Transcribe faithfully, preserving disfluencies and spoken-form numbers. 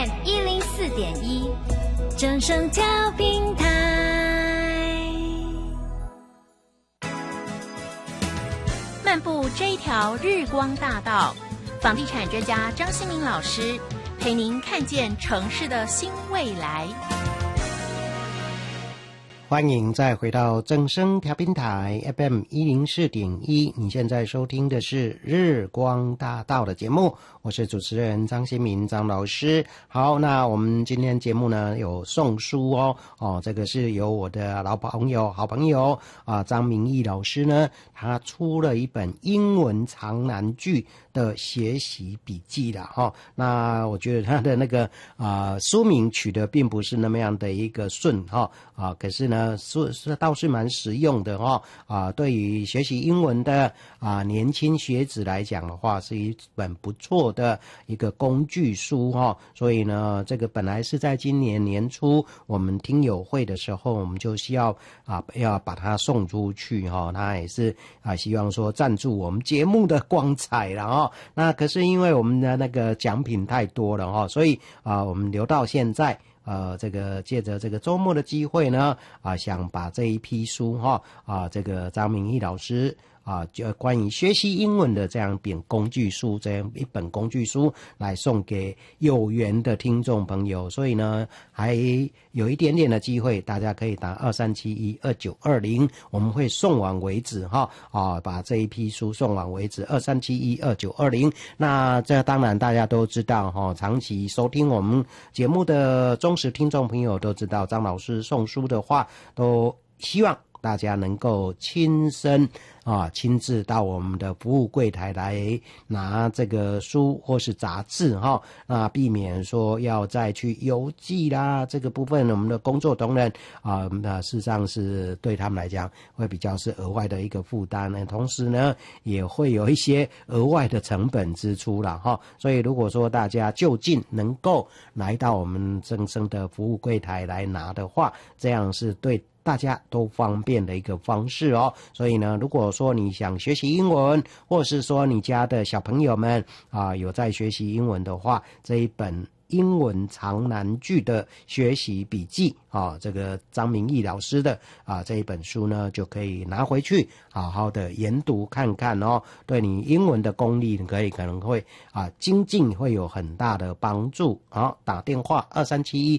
M 一零四点一，正声调频台。漫步这一条日光大道，房地产专家张新民老师陪您看见城市的新未来。 欢迎再回到正声调频台 F M 一零四点一，你现在收听的是日光大道的节目，我是主持人张新民张老师。好，那我们今天节目呢有送书哦，哦，这个是由我的老朋友、好朋友啊张明义老师呢，他出了一本英文长难句的学习笔记啦哈、哦。那我觉得他的那个啊、呃、书名取得并不是那么样的一个顺哈啊，可是呢。是是倒是蛮实用的哈、哦、啊，对于学习英文的啊年轻学子来讲的话，是一本不错的一个工具书哈、哦。所以呢，这个本来是在今年年初我们听友会的时候，我们就需要啊要把它送出去哈、哦。他也是啊希望说赞助我们节目的光彩了哈、哦。那可是因为我们的那个奖品太多了哈、哦，所以啊我们留到现在。呃，这个借着这个周末的机会呢，啊，想把这一批书哈，啊，这个张明义老师啊，就关于学习英文的这样一本工具书，这样一本工具书来送给有缘的听众朋友，所以呢，还有一点点的机会，大家可以打二三七一二九二零，我们会送完为止哈，啊，把这一批书送完为止，二三七一二九二零。那这当然大家都知道哈，长期收听我们节目的忠实听众朋友都知道，张老师送书的话，都希望大家能够亲身啊，亲自到我们的服务柜台来拿这个书或是杂志哈，那避免说要再去邮寄啦，这个部分我们的工作同仁啊，那事实上是对他们来讲会比较是额外的一个负担呢，同时呢也会有一些额外的成本支出啦哈，所以如果说大家就近能够来到我们正声的服务柜台来拿的话，这样是对大家都方便的一个方式哦，所以呢，如果说你想学习英文，或是说你家的小朋友们啊有在学习英文的话，这一本英文长难句的学习笔记啊，这个张明义老师的啊这一本书呢，就可以拿回去好好的研读看看哦，对你英文的功力可以可能会啊精进会有很大的帮助。好，打电话二三七一